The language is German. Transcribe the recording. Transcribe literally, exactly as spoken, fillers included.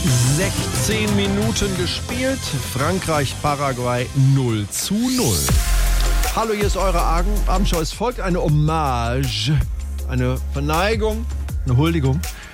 sechzehn Minuten gespielt. Frankreich, Paraguay null zu null. Hallo, hier ist eure Abendschau. Es folgt eine Hommage, eine Verneigung, eine Huldigung